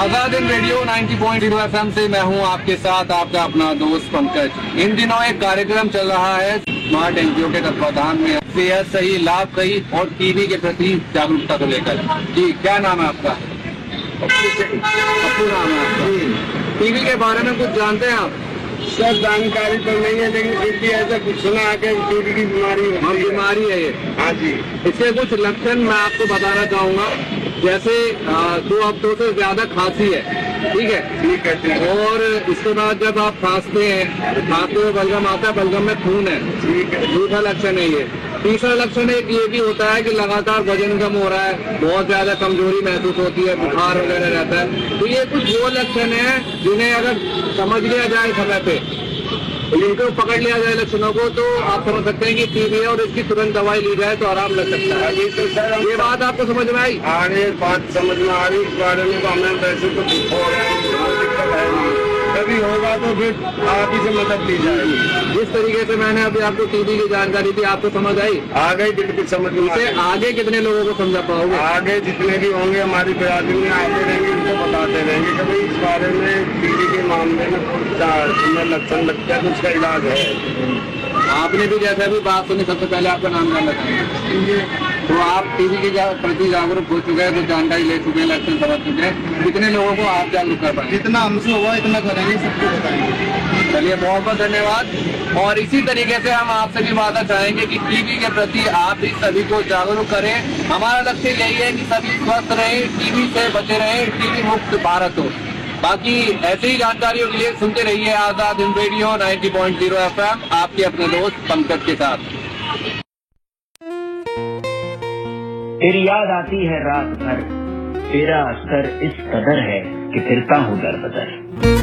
आजाद इन radio 90.0 FM से मैं हूं आपके साथ आपका अपना दोस्त पंकज। इन दिनों एक कार्यक्रम चल रहा है स्मार्ट एनजीओ के तत्वाधान में, सेहत सही लाभ सही और टीबी के प्रति जागरूकता को लेकर। जी, क्या नाम है आपका? पप्पू नाम है आपका। टीबी के बारे में कुछ जानते हैं आप? सर जानकारी तो नहीं है, लेकिन फिर भी ऐसा कुछ सुना है कि टीबी की बीमारी है ये। हाँ जी। इसके कुछ लक्षण मैं आपको बताना चाहूंगा। जैसे 2 हफ्तों से ज्यादा खांसी है, ठीक है? ठीक है। और इसके बाद जब आप खांसते हैं, खांसते हुए बलगम आता है, बलगम में खून है, ठीक है। दूसरा लक्षण है ये। तीसरा लक्षण एक ये भी होता है कि लगातार वजन कम हो रहा है, बहुत ज्यादा कमजोरी महसूस होती है, बुखार वगैरह रहता है। तो ये कुछ वो लक्षण है जिन्हें अगर समझ लिया जाए समय पे, इनको पकड़ लिया जाए लक्षणों को, तो आप समझ सकते हैं कि टीबी है और इसकी तुरंत दवाई ली जाए तो आराम लग सकता है। अभी तो सर ये बात आपको समझ में आई? आ रही बात समझ में आ रही, इस बारे में तो हमें वैसे तो दिक्कत है नहीं, कभी होगा तो फिर आप ही से मदद ली जाएगी। जिस तरीके से मैंने अभी आपको टीबी की जानकारी दी, आपको समझ आई? आ गई, बिल्कुल समझ में। इसे आगे कितने लोगों को समझा पाओगे? आगे जितने भी होंगे हमारी बिरादरी में आते रहेंगे, उनको बताते रहेंगे कि भाई इस बारे में टीबी के मामले में लक्षण लगता है तो उसका इलाज है। आपने भी जैसे अभी बात सुनी, सबसे पहले आपका नाम जानना चाहेंगे। तो आप टीबी के प्रति जागरूक हो चुके हैं, तो जानकारी ले चुके हैं, लक्षण समझ चुके हैं। कितने लोगों को आप जागरूक कर पाए? जितना हमसे होगा इतना करेंगे, सबको बताएंगे। चलिए, बहुत बहुत धन्यवाद। और इसी तरीके से हम आपसे भी वादा चाहेंगे कि टीबी के प्रति आप भी सभी को जागरूक करें। हमारा लक्ष्य यही है कि सभी स्वस्थ रहें, टीबी से बचे रहें, टीबी मुक्त भारत हो। बाकी ऐसी ही जानकारियों के लिए सुनते रहिए आजाद हिंद रेडियो 90.0 FM, आपके अपने दोस्त पंकज के साथ। तेरी याद आती है रात भर, तेरा असर इस कदर है कि फिरता हूँ दर बदर।